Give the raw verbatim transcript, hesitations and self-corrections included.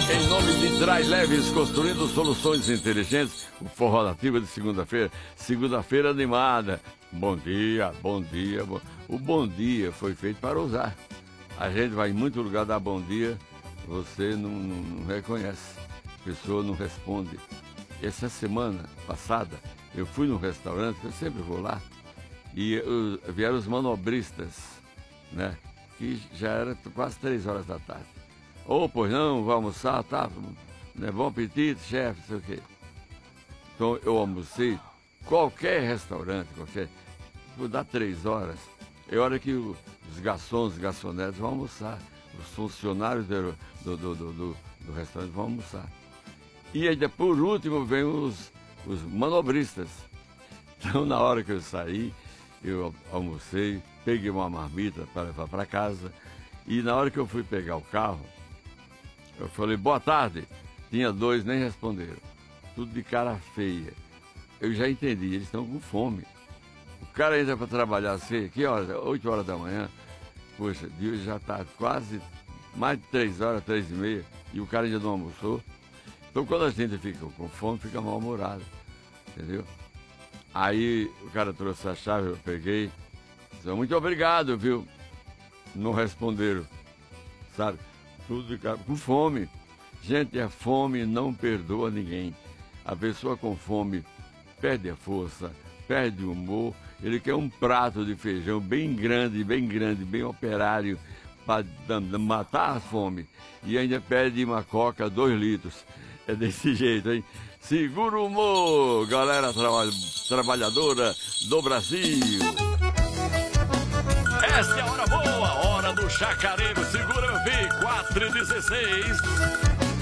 Em nome de Dry Leves, construindo soluções inteligentes, o Forró Nativa de segunda-feira, segunda-feira animada. Bom dia, bom dia. Bom... O bom dia foi feito para usar. A gente vai em muito lugar dar bom dia, você não, não, não reconhece, a pessoa não responde. Essa semana passada, eu fui num restaurante, eu sempre vou lá, e eu, vieram os manobristas, né? Que já era quase três horas da tarde. Ô, oh, pois não, vai almoçar, tá? Né? Bom apetite, chefe, não sei o quê. Então eu almocei, qualquer restaurante, qualquer, vou dar três horas, é hora que o, os garçons, os garçonetes vão almoçar, os funcionários do, do, do, do, do restaurante vão almoçar. E ainda por último vem os, os manobristas. Então na hora que eu saí, eu almocei, peguei uma marmita para levar para casa, e na hora que eu fui pegar o carro, eu falei, boa tarde. Tinha dois, nem responderam. Tudo de cara feia. Eu já entendi, eles estão com fome. O cara entra para trabalhar assim, que horas? oito horas da manhã. Poxa, Deus já está quase mais de três horas, três e meia, e o cara ainda não almoçou. Então quando a gente fica com fome, fica mal-humorado. Entendeu? Aí o cara trouxe a chave, eu peguei. Disse, muito obrigado, viu? Não responderam, sabe? Tudo de cara, com fome. Gente, a fome não perdoa ninguém. A pessoa com fome perde a força, perde o humor. Ele quer um prato de feijão bem grande, bem grande, bem operário, para matar a fome. E ainda pede uma coca, dois litros. É desse jeito, hein? Segura o humor, galera traba trabalhadora do Brasil. Esta é a hora boa, hora do chacareiro. Segura, meu filho, quatro e dezesseis.